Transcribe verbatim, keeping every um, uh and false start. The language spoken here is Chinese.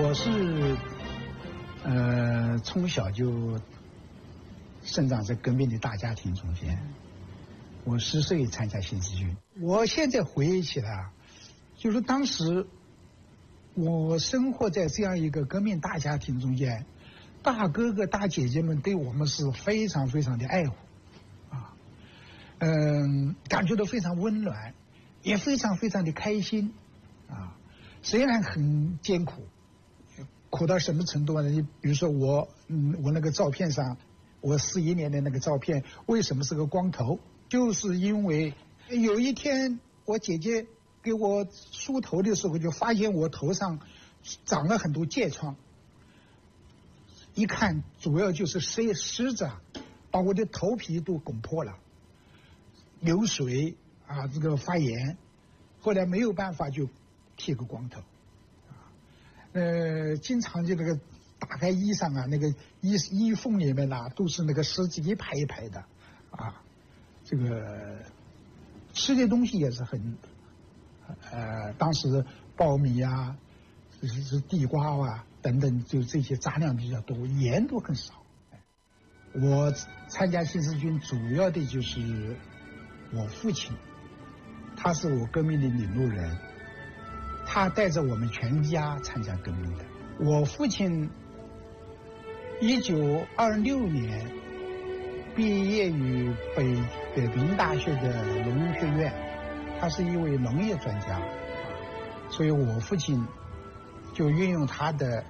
我是呃从小就生长在革命的大家庭中间。我十岁参加新四军，我现在回忆起来啊，就是当时我生活在这样一个革命大家庭中间，大哥哥大姐姐们对我们是非常非常的爱护啊，嗯，感觉到非常温暖，也非常非常的开心啊。虽然很艰苦，苦到什么程度呢？你比如说我，嗯，我那个照片上，我四一年的那个照片，为什么是个光头？就是因为有一天我姐姐给我梳头的时候，就发现我头上长了很多疥疮，一看主要就是湿湿子啊，把我的头皮都拱破了，流水啊，这个发炎，后来没有办法就剃个光头，啊，呃，经常就那个打开衣裳啊，那个衣衣缝里面呐，都是那个虱子一排一排的，啊。这个吃的东西也是很，呃，当时苞米啊，是地瓜啊等等，就这些杂粮比较多，盐都很少。我参加新四军主要的就是我父亲，他是我革命的领路人，他带着我们全家参加革命的。我父亲一九二六年毕业于北北平大学的农业学院，他是一位农业专家，所以我父亲就运用他的